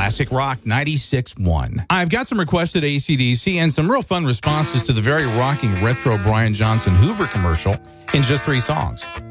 Classic Rock 96.1. I've got some requested AC/DC and some real fun responses to the very rocking retro Brian Johnson Hoover commercial in just 3 songs.